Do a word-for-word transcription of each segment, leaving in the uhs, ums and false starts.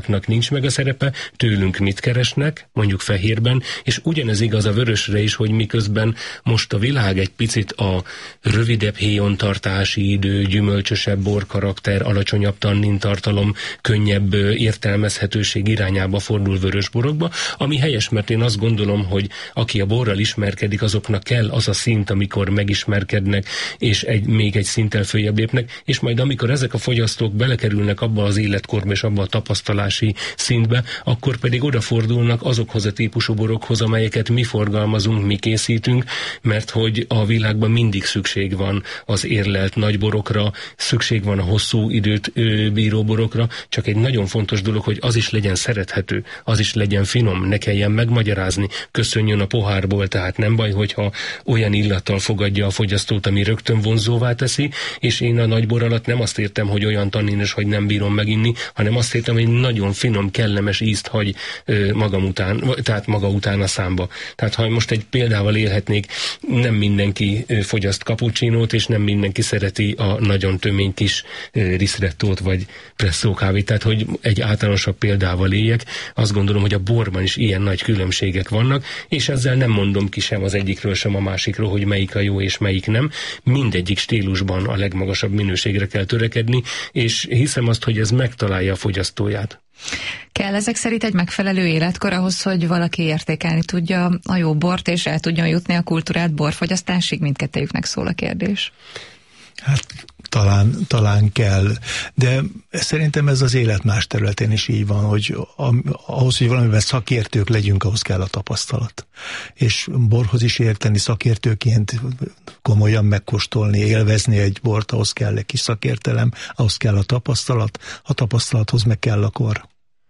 nincs meg a szerepe, tőlünk mit keresnek, mondjuk fehérben, és ugyanez igaz a vörösre is, hogy miközben most a világ egy picit a rövidebb héjontartási idő, gyümölcsösebb borkarakter, alacsonyabb tannintartalom, könnyebb értelmezhetőség irányába fordul vörösborokba, ami helyes, mert én azt gondolom, hogy aki a borral ismerkedik, azoknak kell az a szint, amikor megismerkednek, és egy, még egy szinttel följebb lépnek, és majd amikor ezek a fogyasztók belekerülnek abba az életkorba és abba a tapasztalási szintbe, akkor pedig odafordulnak azokhoz a típusú borokhoz, amelyeket mi forgalmazunk, mi készítünk, mert hogy a világban mindig szükség van az érlelt nagy borokra, szükség van a hosszú időt ö, bíró borokra, csak egy nagyon fontos dolog, hogy az is legyen szerethető, az is legyen finom, ne kelljen megmagyarázni, köszönjön a pohárból, tehát nem baj, hogyha olyan illattal fogadja a fogyasztót, ami rögtön vonzóvá teszi, és én a nagybor alatt nem azt értem, hogy olyan tanninos, hogy nem bírom meginni, hanem azt értem, hogy nagyon finom, kellemes ízt hagy ö, magam után, tehát maga után a számba. Tehát ha most egy példával élhetnék, nem mindenki ö, fogyaszt cappuccinót, és nem mindenki szereti a nagyon tömény kis ö, ristrettót, vagy presszó kávét. Tehát, hogy egy általánosabb példával éljek, azt gondolom, hogy a borban is ilyen nagy különbségek vannak, és ezzel nem mondom ki sem az egyikről, sem a másikról, hogy melyik a jó és melyik nem. Mindegyik stílusban a legmagasabb minőségre kell törekedni, és hiszem azt, hogy ez megtalálja a fogyasztóját. Kell ezek szerint egy megfelelő életkor ahhoz, hogy valaki értékelni tudja a jó bort, és el tudjon jutni a kultúrált borfogyasztásig? Mindkettejüknek szól a kérdés. Hát talán, talán kell, de szerintem ez az élet más területén is így van, hogy ahhoz, hogy valamiben szakértők legyünk, ahhoz kell a tapasztalat. És borhoz is érteni szakértőként, komolyan megkóstolni, élvezni egy bort, ahhoz kell egy kis szakértelem, ahhoz kell a tapasztalat, a tapasztalathoz meg kell a kor.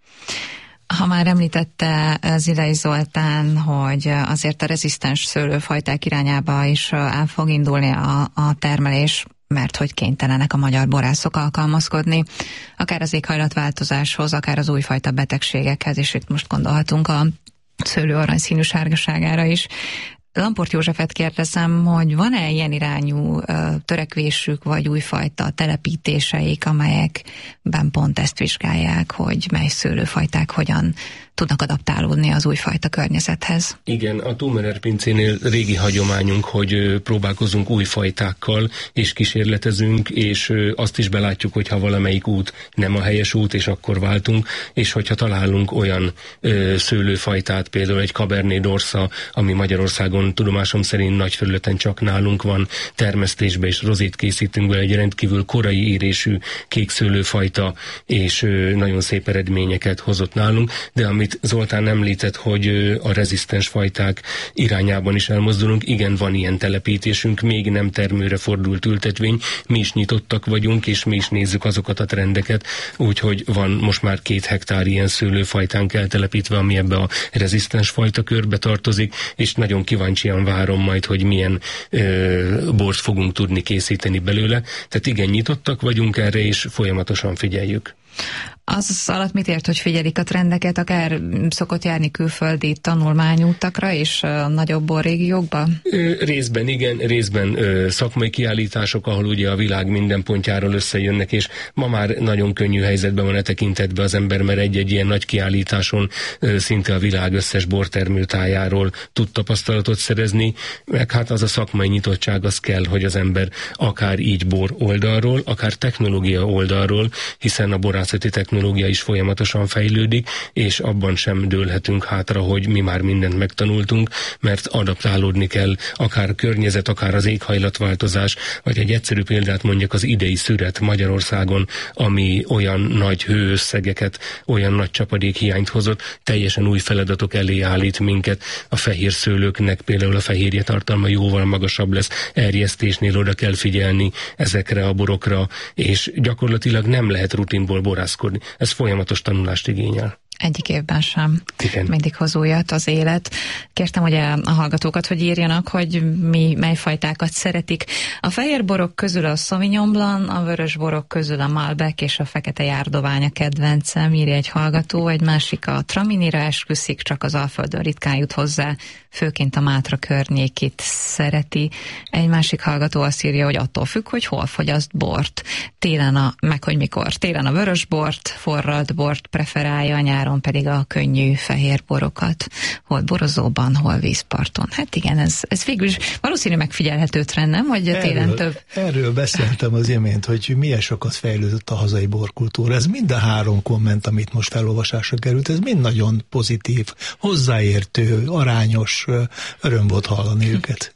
Ha már említette Zilei Zoltán, hogy azért a rezisztens szőlőfajták irányába is el fog indulni a, a termelés, mert hogy kénytelenek a magyar borászok alkalmazkodni, akár az éghajlatváltozáshoz, akár az újfajta betegségekhez, és itt most gondolhatunk a szőlő aranyszínű sárgaságára is. Lamport Józsefet kérdezem, hogy van-e ilyen irányú ö, törekvésük, vagy újfajta telepítéseik, amelyekben pont ezt vizsgálják, hogy mely szőlőfajták hogyan tudnak adaptálódni az újfajta környezethez? Igen, a Thumerer pincénél régi hagyományunk, hogy próbálkozunk új fajtákkal, és kísérletezünk, és azt is belátjuk, hogyha valamelyik út nem a helyes út, és akkor váltunk, és hogyha találunk olyan ö, szőlőfajtát, például egy Cabernet d'Orsa, ami Magyarországon tudomásom szerint nagy felületen csak nálunk van termesztésbe, és rozét készítünk vele, egy rendkívül korai érésű kék szőlőfajta, és ö, nagyon szép eredményeket hozott nálunk, de amit Zoltán említett, hogy a rezisztens fajták irányában is elmozdulunk. Igen, van ilyen telepítésünk, még nem termőre fordult ültetvény, mi is nyitottak vagyunk, és mi is nézzük azokat a trendeket, úgyhogy van most már két hektár ilyen szőlőfajtánk eltelepítve, ami ebbe a rezisztens fajta körbe tartozik, és nagyon kíváncsian várom majd, hogy milyen ö, bort fogunk tudni készíteni belőle. Tehát igen, nyitottak vagyunk erre, és folyamatosan figyeljük. Az alatt mit ért, hogy figyelik a trendeket, akár szokott járni külföldi tanulmányútakra és a nagyobb borrégiókba? Részben igen, részben ö, szakmai kiállítások, ahol ugye a világ minden pontjáról összejönnek, és ma már nagyon könnyű helyzetben van e tekintetben az ember, mert egy-egy ilyen nagy kiállításon ö, szinte a világ összes bortermőtájáról tud tapasztalatot szerezni, meg hát az a szakmai nyitottság az kell, hogy az ember akár így bor oldalról, akár technológia oldalról, hiszen a borászati technológia is folyamatosan fejlődik, és abban sem dőlhetünk hátra, hogy mi már mindent megtanultunk, mert adaptálódni kell, akár a környezet, akár az éghajlatváltozás, vagy egy egyszerű példát mondjak, az idei szüret Magyarországon, ami olyan nagy hőösszegeket, olyan nagy csapadékhiányt hozott, teljesen új feladatok elé állít minket. A fehér szőlőknek például a fehérje tartalma jóval magasabb lesz, erjesztésnél oda kell figyelni ezekre a borokra, és gyakorlatilag nem lehet rutinból borászkodni. Ez folyamatos tanulást igényel. Egyik évben sem. Igen. Mindig hoz újat az élet. Kértem ugye a hallgatókat, hogy írjanak, hogy mi, mely fajtákat szeretik. A fehér borok közül a Sauvignon Blanc, a vörös borok közül a Malbec és a fekete járdovány a kedvencem, írja egy hallgató. Egy másik a Traminira esküszik, csak az Alföldön ritkán jut hozzá, főként a Mátra környékét szereti. Egy másik hallgató azt írja, hogy attól függ, hogy hol fogyaszt bort. Télen a, meg hogy mikor. Télen a vörös bort, forralt bort preferálja, nyáron pedig a könnyű fehér borokat, hol borozóban, hol vízparton. Hát igen, ez, ez végül is valószínű megfigyelhető trend, nem? Hogy erről, télen több... Erről beszéltem az imént, hogy milyen sokat fejlődött a hazai borkultúra. Ez mind a három komment, amit most felolvasásra került, ez mind nagyon pozitív, hozzáértő, arányos, öröm volt hallani őket.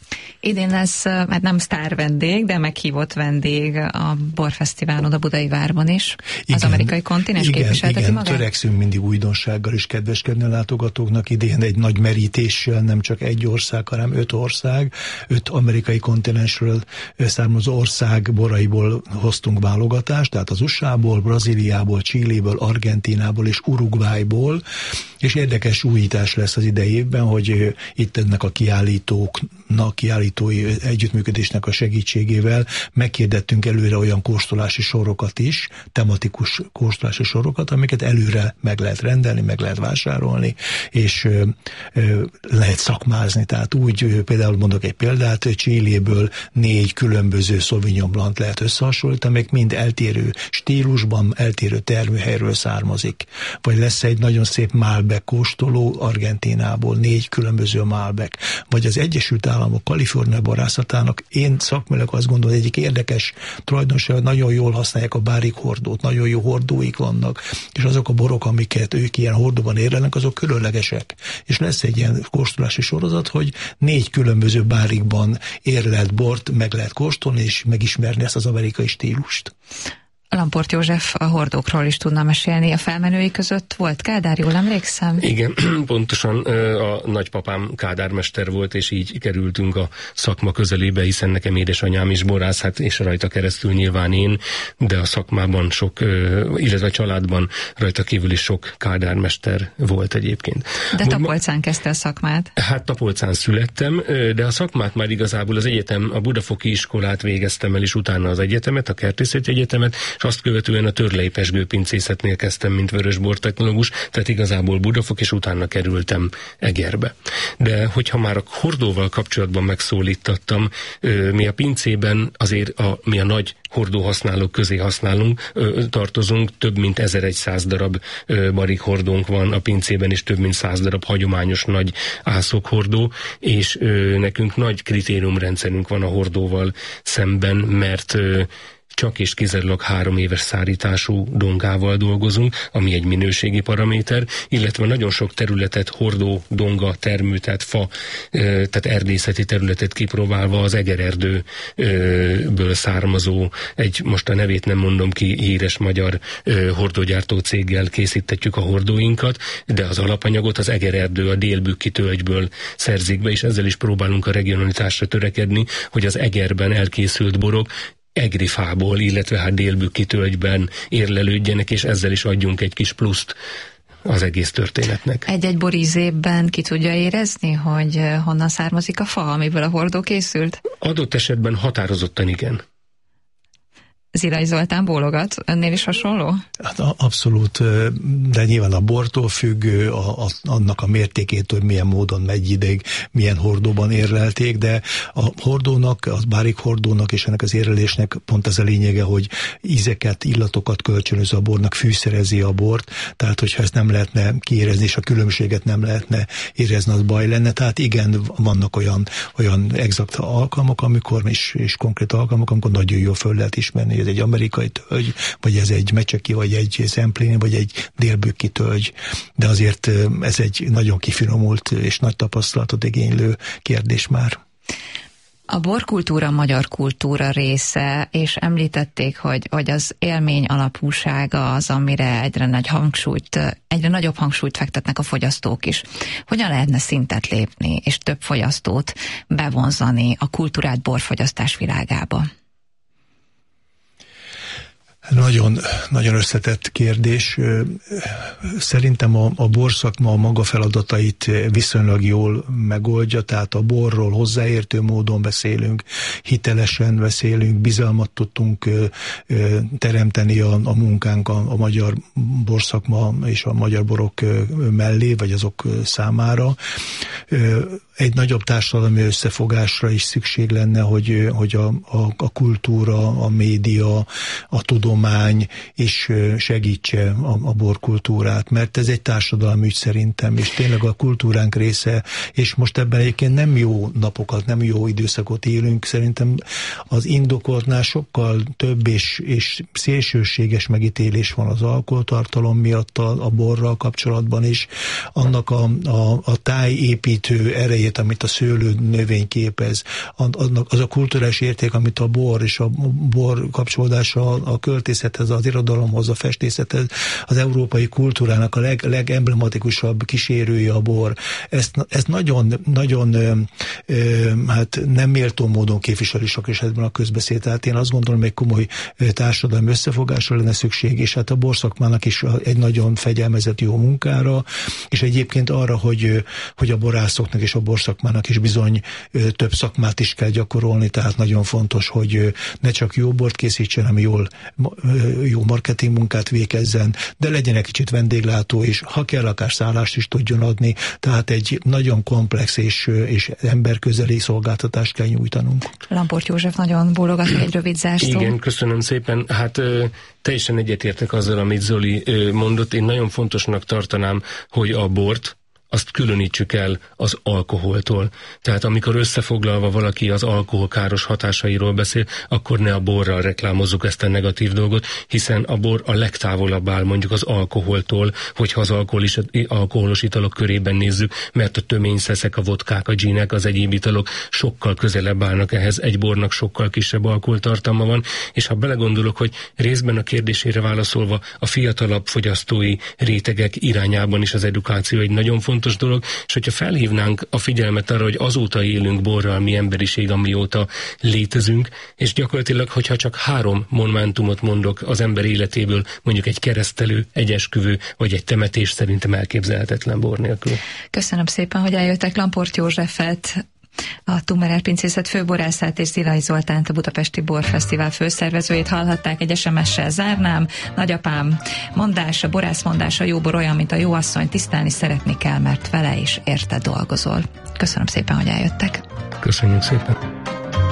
Idén lesz, hát nem sztár vendég, de meghívott vendég a Borfesztiválon a Budai Várban is. Igen, az amerikai kontinens igen, képviselteti igen, magát? Törekszünk mindig újdonsággal is kedveskedni a látogatóknak. Idén egy nagy merítéssel, nem csak egy ország, hanem öt ország, öt amerikai kontinensről származó ország boraiból hoztunk válogatást, tehát az u es á-ból, Brazíliából, Chiléből, Argentínából és Uruguayból, és érdekes újítás lesz az idei évben, hogy itt ennek a kiállítóknak, kiállítói együttműködésnek a segítségével meghirdettünk előre olyan kóstolási sorokat is, tematikus kóstolási sorokat, amiket előre meg lehet rendelni, meg lehet vásárolni, és ö, ö, lehet szakmázni. Tehát úgy, például mondok egy példát, Chiléből négy különböző Sauvignon Blanc lehet összehasonlítani, amelyek mind eltérő stílusban, eltérő termőhelyről származik. Vagy lesz egy nagyon szép Malbec kóstoló Argentínából, négy különböző Malbec. Vagy az Egyesült Államok Kalifornia borászatának én szakmailag azt gondolom, hogy egyik érdekes tulajdonság, nagyon jól használják a bárik hordót, nagyon jó hordóik vannak, és azok a borok, amiket ők ilyen hordóban érlenek, azok különlegesek. És lesz egy ilyen kóstolási sorozat, hogy négy különböző bárikban érlelt bort meg lehet kóstolni, és megismerni ezt az amerikai stílust. Lamport József a hordókról is tudna mesélni. A felmenői között volt Kádár, jól emlékszem? Igen, pontosan a nagypapám kádármester volt, és így kerültünk a szakma közelébe, hiszen nekem édesanyám is borász, hát és rajta keresztül nyilván én, de a szakmában sok, illetve a családban rajta kívül is sok kádármester volt egyébként. De Tapolcán kezdte a szakmát? Hát Tapolcán születtem, de a szakmát már igazából az egyetem, a Budafoki iskolát végeztem el, és utána az egyetemet, a Kertészeti Egyetemet, és azt követően a Törlei Pezsgőpincészetnél kezdtem, mint vörösbortechnológus, tehát igazából Budafok, és utána kerültem Egerbe. De hogyha már a hordóval kapcsolatban megszólítattam, mi a pincében azért a, mi a nagy hordóhasználók közé használunk, tartozunk, több mint ezerszáz darab barik hordónk van a pincében, és több mint száz darab hagyományos nagy ászokhordó, és nekünk nagy kritériumrendszerünk van a hordóval szemben, mert csak és kizárólag három éves szárítású dongával dolgozunk, ami egy minőségi paraméter, illetve nagyon sok területet, hordó, donga, termő, tehát fa, tehát erdészeti területet kipróbálva az egererdőből származó, egy, most a nevét nem mondom ki, híres magyar hordógyártó céggel készítetjük a hordóinkat, de az alapanyagot az egererdő, a délbükki tölgyből szerzik be, és ezzel is próbálunk a regionalitásra törekedni, hogy az Egerben elkészült borok egri fából, illetve hát délbükki tölgyben érlelődjenek, és ezzel is adjunk egy kis pluszt az egész történetnek. Egy-egy borízében ki tudja érezni, hogy honnan származik a fa, amiből a hordó készült? Adott esetben határozottan igen. Zirai Zoltán bólogat, önnél is hasonló? Hát abszolút, de nyilván a bortól függ, a, a, annak a mértékétől, hogy milyen módon megy ideig, milyen hordóban érlelték, de a hordónak, a bárik hordónak és ennek az érlelésnek pont ez a lényege, hogy ízeket, illatokat kölcsönöz a bornak, fűszerezi a bort, tehát hogyha ezt nem lehetne kiérezni, és a különbséget nem lehetne érezni, az baj lenne. Tehát igen, vannak olyan, olyan exakt alkalmak, amikor, és, és konkrét alkalmak, amikor nagyon jól föl lehet ismerni, ez egy amerikai tölgy, vagy ez egy mecseki, vagy egy szempléni, vagy egy délbükki tölgy. De azért ez egy nagyon kifinomult és nagy tapasztalatot igénylő kérdés már. A borkultúra magyar kultúra része, és említették, hogy, hogy az élmény alapúsága az, amire egyre, nagy hangsúlyt, egyre nagyobb hangsúlyt fektetnek a fogyasztók is. Hogyan lehetne szintet lépni, és több fogyasztót bevonzani a kultúrát borfogyasztás világába? Nagyon, nagyon összetett kérdés. Szerintem a, a borszakma a maga feladatait viszonylag jól megoldja, tehát a borról hozzáértő módon beszélünk, hitelesen beszélünk, bizalmat tudtunk teremteni a, a munkánk a, a magyar borszakma és a magyar borok mellé, vagy azok számára. Egy nagyobb társadalmi összefogásra is szükség lenne, hogy, hogy a, a, a kultúra, a média, a tudomány is segítse a, a borkultúrát, mert ez egy társadalmi ügy szerintem, és tényleg a kultúránk része, és most ebben egyébként nem jó napokat, nem jó időszakot élünk, szerintem az indokoltnál sokkal több és, és szélsőséges megítélés van az alkoholtartalom miatt a, a borral kapcsolatban is, annak a, a, a tájépítő erejét, amit a szőlő növény képez, az a kulturális érték, amit a bor és a bor kapcsolódása a költészethez, az irodalomhoz, a festészethez, az európai kultúrának a leg, legemblematikusabb kísérője a bor. Ezt, ezt nagyon, nagyon hát nem méltó módon képviseli sok esetben a közbeszéd. Tehát én azt gondolom, hogy egy komoly társadalmi összefogásra lenne szükség, és hát a borszakmának is egy nagyon fegyelmezett jó munkára, és egyébként arra, hogy, hogy a borászoknak és a borszakmának is bizony több szakmát is kell gyakorolni, tehát nagyon fontos, hogy ne csak jó bort készítsen, hanem jól, jó marketing munkát végezzen, de legyen egy kicsit vendéglátó, és ha kell, akár szállást is tudjon adni, tehát egy nagyon komplex és, és emberközeli szolgáltatást kell nyújtanunk. Lamport József nagyon bólogat, egy rövid zárszó. Igen, köszönöm szépen. Hát ö, teljesen egyetértek azzal, amit Zoli ö, mondott. Én nagyon fontosnak tartanám, hogy a bort azt különítsük el az alkoholtól. Tehát amikor összefoglalva valaki az alkohol káros hatásairól beszél, akkor ne a borral reklámozzuk ezt a negatív dolgot, hiszen a bor a legtávolabb áll mondjuk az alkoholtól, hogyha az alkoholis, alkoholos italok körében nézzük, mert a töményszeszek, a vodkák, a ginek, az egyéb italok sokkal közelebb állnak ehhez, egy bornak sokkal kisebb alkoholtartalma van, és ha belegondolok, hogy részben a kérdésére válaszolva a fiatalabb fogyasztói rétegek irányában is az edukáció egy nagyon fontos dolog, és hogyha felhívnánk a figyelmet arra, hogy azóta élünk borral, mi emberiség, amióta létezünk, és gyakorlatilag, hogyha csak három momentumot mondok az ember életéből, mondjuk egy keresztelő, egy esküvő, vagy egy temetés, szerintem elképzelhetetlen bor nélkül. Köszönöm szépen, hogy eljöttek. Lamport Józsefet, a Tummerer Pincészet főborászát és Zilai Zoltánt, a Budapesti Borfesztivál főszervezőjét hallhatták. Egy es em es-sel zárnám. Nagyapám mondása, borász mondása, jó bor olyan, mint a jó asszony, tisztelni szeretni kell, mert vele is érte dolgozol. Köszönöm szépen, hogy eljöttek. Köszönjük szépen.